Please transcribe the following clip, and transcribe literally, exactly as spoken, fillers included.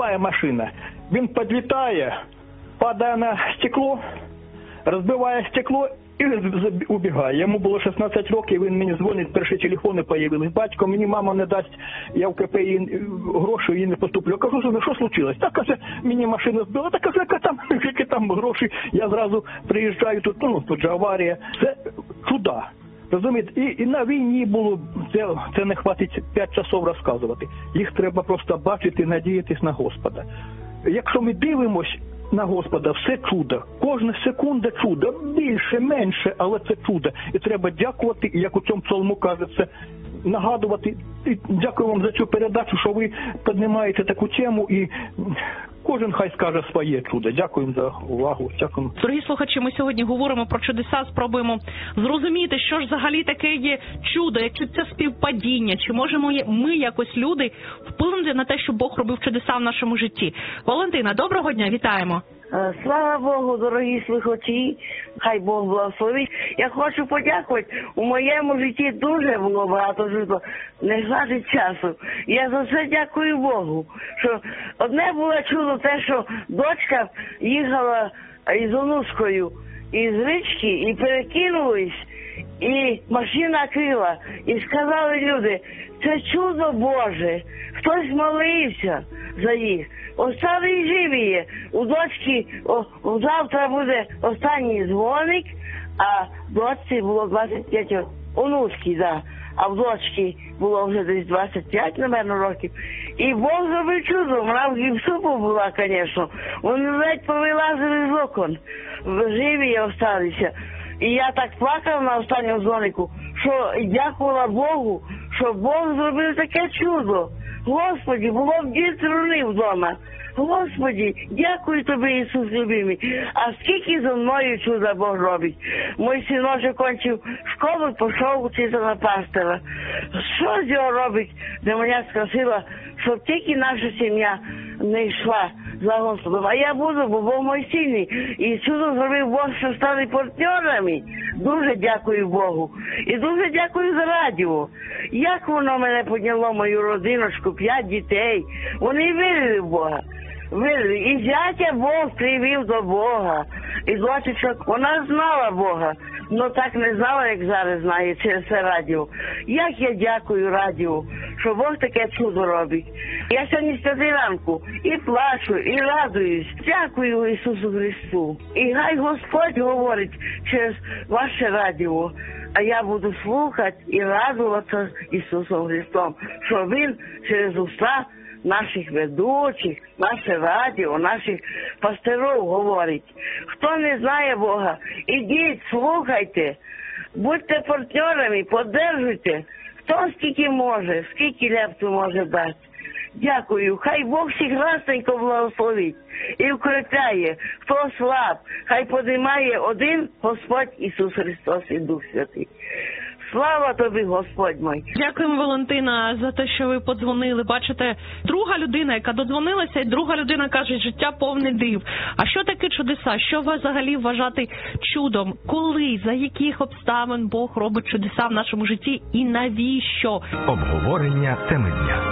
проїжджає машина, він підлітає, падає на стекло, розбиває стекло і убігає. Йому було шістнадцять років, він мені дзвонить, перші телефони появились. Батько, мені мама не дасть, я в КП їй гроші, їй не поступлю. Я кажу, що случилось? Так, каже, мені машина збила, так, каже, яка там, які там гроші. Я зразу приїжджаю, тут, ну, тут же аварія. Це чуда. Розумієте, і, і на війні було, це, це не хватить п'ять часов розказувати. Їх треба просто бачити, надіятись на Господа. Якщо ми дивимось на Господа, все чудо. Кожна секунда чудо. Більше, менше, але це чудо. І треба дякувати, і як у цьому псалму кажеться, нагадувати. І дякую вам за цю передачу, що ви піднімаєте таку тему, і кожен хай скаже своє чудо. Дякую за увагу. Дякую. Дорогі слухачі, ми сьогодні говоримо про чудеса, спробуємо зрозуміти, що ж взагалі таке є чудо, якщо це співпадіння, чи можемо ми, якось люди, вплинути на те, що Бог робив чудеса в нашому житті. Валентина, доброго дня, вітаємо. Слава Богу, дорогі слухачі, хай Бог благословить. Я хочу подякувати, у моєму житті дуже було багато життя, не хватить часу. Я за це дякую Богу, що одне було чудо те, що дочка їхала із онучкою із річки і перекинулись, і машина крила, і сказали люди, це чудо Боже, хтось молився за їх. Остали живі є. У дочки о, завтра буде останній дзвоник, а в дочці було двадцять п'ять років. Онучки, да. А в дочки було вже десь двадцять п'ять, напевно, років. І Бог зробив чудо. Вона в гіпсупу була, звісно. Вони ледь повилазили з окон. Живі осталися. І я так плакав на останньому дзвонику, що дякувала Богу, що Бог зробив таке чудо. Господи, було б дві труни вдома. Господи, дякую Тобі, Ісус любимий. А скільки за мною чуда Бог робить. Мой синочок кончив школу і пішов вчитися на пастора. Що з його робить? Де мене спросила, щоб тільки наша сім'я не йшла за Господом. А я буду, бо Бог мой сильний. І чудо зробив Бог, що стали партнерами. Дуже дякую Богу. І дуже дякую за радіо. Як воно мене підняло, мою родиночку, п'ять дітей. Вони вірили в Бога. Вірили. І зятя Бог привів до Бога. І дочечок, вона знала Бога. Ну так не знала, як зараз знає через це радіо. Як я дякую радіо, що Бог таке чудо робить. Я сьогодні з п'яти ранку і плачу, і радуюсь. Дякую Ісусу Христу. І хай Господь говорить через ваше радіо. А я буду слухати і радуватися Ісусом Христом, що Він через уста наших ведучих, наше радіо, наших пасторів говорить. Хто не знає Бога, ідіть, слухайте, будьте партнерами, поддержуйте. Хто скільки може, скільки лепту може дати. Дякую. Хай Бог всіх разненько благословить і укріпляє. Хто слаб, хай подимає один Господь Ісус Христос і Дух Святий. Слава Тобі, Господь мой. Дякуємо, Валентина, за те, що ви подзвонили. Бачите, друга людина, яка додзвонилася, і друга людина каже, життя повне див. А що таке чудеса? Що ви взагалі вважати чудом? Коли, за яких обставин Бог робить чудеса в нашому житті і навіщо? Обговорення теми дня.